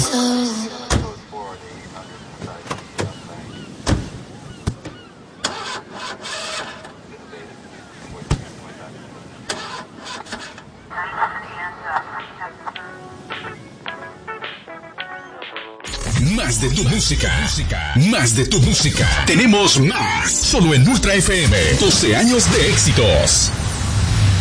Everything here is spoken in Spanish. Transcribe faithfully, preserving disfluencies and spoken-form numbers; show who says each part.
Speaker 1: Más de tu música, más de tu música. Tenemos más, solo en Ultra F M. doce años de éxitos.